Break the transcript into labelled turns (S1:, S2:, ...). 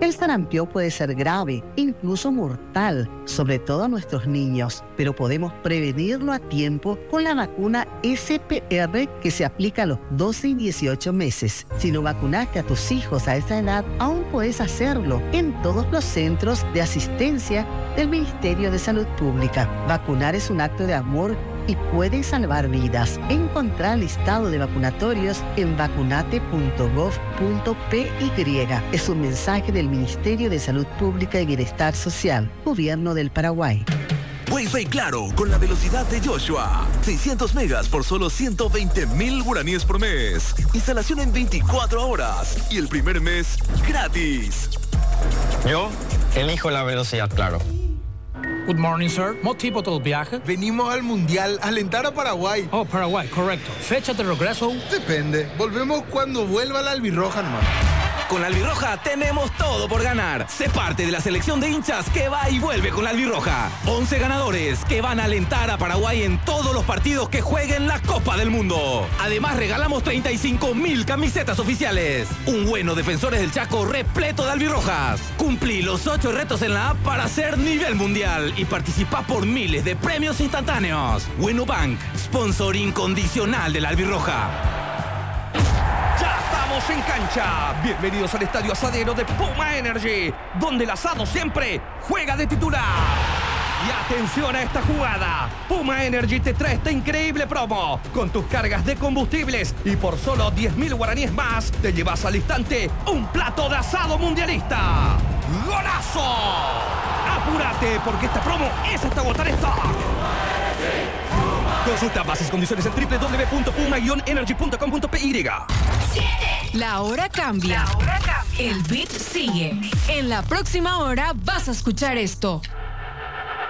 S1: El sarampión puede ser grave, incluso mortal, sobre todo a nuestros niños, pero podemos prevenirlo a tiempo con la vacuna SPR que se aplica a los 12 y 18 meses. Si no vacunaste a tus hijos a esa edad, aún puedes hacerlo en todos los centros de asistencia del Ministerio de Salud Pública. Vacunar es un acto de amor y puede salvar vidas. Encontrá el listado de vacunatorios en vacunate.gov.py. Es un mensaje del Ministerio de Salud Pública y Bienestar Social, Gobierno del Paraguay.
S2: Wi-Fi Claro, con la velocidad de Joshua. 600 megas por solo 120.000 guaraníes por mes. Instalación en 24 horas. Y el primer mes, gratis.
S3: Yo elijo la velocidad Claro.
S4: Good morning, sir. ¿Motivo del viaje?
S5: Venimos al Mundial, a alentar a Paraguay.
S4: Oh, Paraguay, correcto. ¿Fecha de regreso?
S5: Depende. Volvemos cuando vuelva la albirroja, hermano.
S2: Con la albirroja tenemos todo por ganar. Sé parte de la selección de hinchas que va y vuelve con la albirroja. 11 ganadores que van a alentar a Paraguay en todos los partidos que jueguen la Copa del Mundo. Además regalamos 35.000 camisetas oficiales. Un bueno Defensores del Chaco repleto de albirrojas. Cumplí los 8 retos en la app para ser nivel mundial y participá por miles de premios instantáneos. Bueno Bank, sponsor incondicional de la albirroja. En cancha. Bienvenidos al Estadio Asadero de Puma Energy, donde el asado siempre juega de titular. Y atención a esta jugada. Puma Energy te trae esta increíble promo. Con tus cargas de combustibles y por solo 10.000 guaraníes más, te llevas al instante un plato de asado mundialista. ¡Golazo! Apúrate porque esta promo es hasta agotar stock. Consulta bases y condiciones en www.puma-energy.com.py.
S6: La hora cambia. El beat sigue. En la próxima hora vas a escuchar esto.